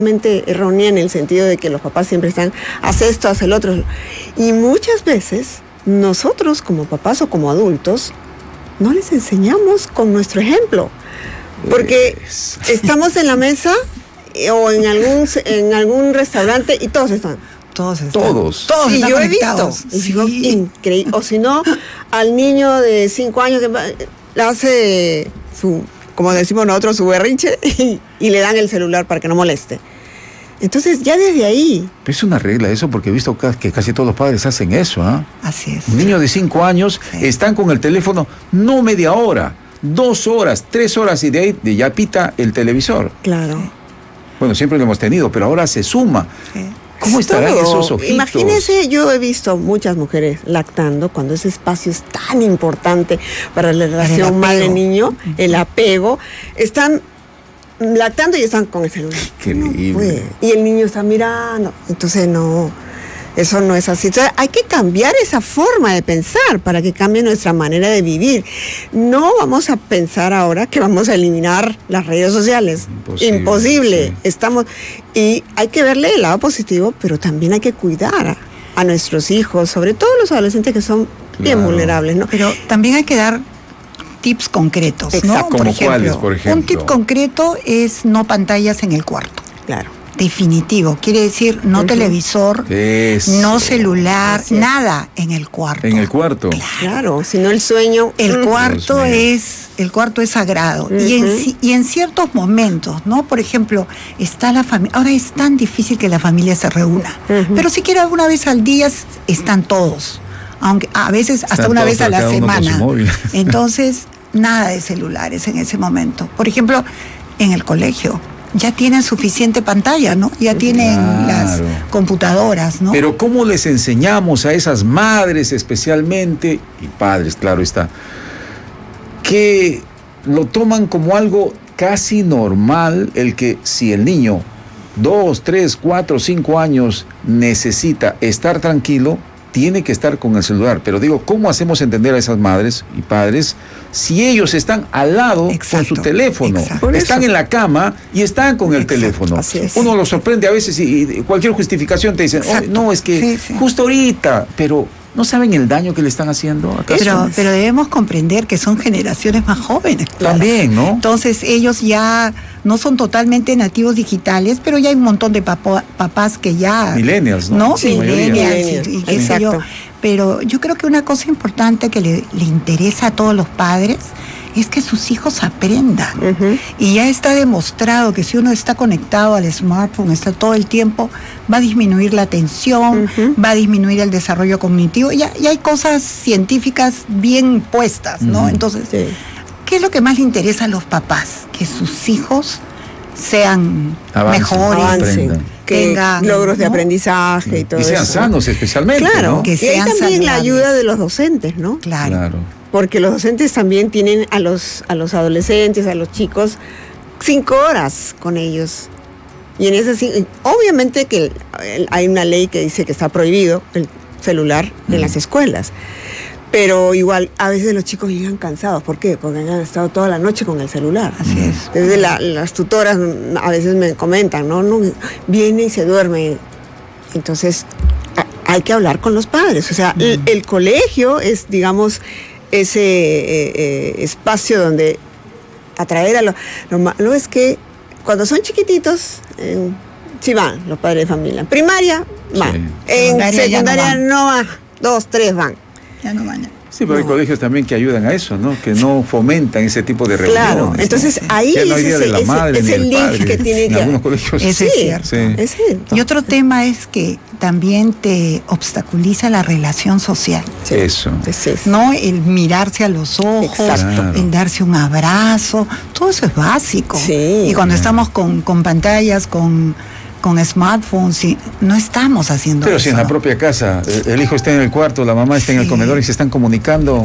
errónea en el sentido de que los papás siempre están, haz esto, haz el otro. Y muchas veces nosotros como papás o como adultos no les enseñamos con nuestro ejemplo. Porque estamos en la mesa o en algún restaurante y todos están. Todos Sí, están yo conectados. He visto. Sí. Increíble. O si no, al niño de 5 años que le hace su, como decimos nosotros, su berrinche y le dan el celular para que no moleste. Entonces, ya desde ahí. Es una regla eso, porque he visto que casi todos los padres hacen eso, ¿ah? Así es. Niños de 5 años están con el teléfono no media hora, 2 horas, 3 horas, y de ahí ya pita el televisor. Claro. Sí. Bueno, siempre lo hemos tenido, pero ahora se suma. Sí. ¿Cómo estarán esos ojitos? Imagínense, yo he visto muchas mujeres lactando cuando ese espacio es tan importante para la relación madre-niño, el apego. Están lactando y están con el celular. Increíble. No puede. Y el niño está mirando. Entonces no, eso no es así. Entonces hay que cambiar esa forma de pensar para que cambie nuestra manera de vivir. No vamos a pensar ahora que vamos a eliminar las redes sociales. Imposible. Sí. Estamos, y hay que verle el lado positivo, pero también hay que cuidar a nuestros hijos, sobre todo los adolescentes que son bien vulnerables, ¿no? Pero también hay que dar tips concretos, exacto, ¿no? Por ejemplo, un tip concreto es no pantallas en el cuarto. Claro. Definitivo, quiere decir no televisor, no celular, nada en el cuarto. En el cuarto. Claro, si no el sueño. El cuarto es sagrado. Y en ciertos momentos, ¿no? Por ejemplo, está la familia. Ahora es tan difícil que la familia se reúna, pero siquiera una vez al día están todos, aunque a veces hasta una vez a la semana. Entonces, nada de celulares en ese momento. Por ejemplo, en el colegio ya tienen suficiente pantalla, ¿no? Ya tienen las computadoras, ¿no? Pero ¿cómo les enseñamos a esas madres especialmente, y padres, claro está, que lo toman como algo casi normal, el que si el niño 2, 3, 4, 5 años necesita estar tranquilo, tiene que estar con el celular? Pero digo, ¿cómo hacemos entender a esas madres y padres si ellos están al lado con su teléfono? Están en la cama y están con el teléfono. Uno los sorprende a veces y cualquier justificación te dicen, oh, no, es que justo ahorita, pero ¿no saben el daño que le están haciendo? Pero debemos comprender que son generaciones más jóvenes. También, ¿no? Entonces ellos ya no son totalmente nativos digitales, pero ya hay un montón de papás que ya... Millennials, ¿no? Sí, millennials y qué sé yo. Pero yo creo que una cosa importante que le interesa a todos los padres es que sus hijos aprendan. Y ya está demostrado que si uno está conectado al smartphone, está todo el tiempo, va a disminuir la atención, va a disminuir el desarrollo cognitivo. Ya hay cosas científicas bien puestas, ¿no? Entonces, ¿qué es lo que más le interesa a los papás? Que sus hijos sean mejores, que tengan logros de aprendizaje y todo eso. Y sean sanos especialmente, claro, ¿no? Que sean y también la ayuda de los docentes, ¿no? Claro. Porque los docentes también tienen a los adolescentes, a los chicos, 5 horas con ellos. Y en ese, obviamente que hay una ley que dice que está prohibido el celular en las escuelas. Pero igual, a veces los chicos llegan cansados. ¿Por qué? Porque han estado toda la noche con el celular. Así es. Desde las tutoras a veces me comentan, ¿no? Viene y se duerme. Entonces, hay que hablar con los padres. O sea, el colegio es, digamos, ese espacio donde atraer a lo es que cuando son chiquititos, sí van los padres de familia. En primaria, van. En secundaria no van. 2, 3 van. Ya no van. Sí, pero hay colegios también que ayudan a eso, ¿no? Que no fomentan ese tipo de reuniones. Claro, entonces ahí no hay día de la madre, es el link que tiene que... En algunos colegios es cierto. Es cierto. Y otro tema es que también te obstaculiza la relación social. Eso. ¿No? El mirarse a los ojos, el darse un abrazo, todo eso es básico. Sí. Y cuando estamos con pantallas, con smartphones, no estamos haciendo pero eso. Si en la propia casa el hijo está en el cuarto, la mamá está en el comedor y se están comunicando.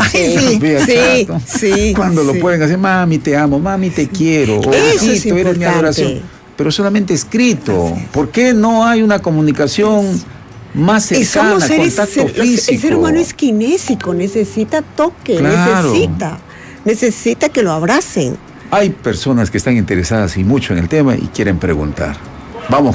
Cuando lo pueden hacer, mami te amo, mami te quiero, o hijito, eres mi adoración. Pero solamente escrito. ¿Por qué no hay una comunicación más cercana, contacto físico? El ser humano es kinésico, necesita toque, necesita que lo abracen. Hay personas que están interesadas y mucho en el tema y quieren preguntar. Vamos.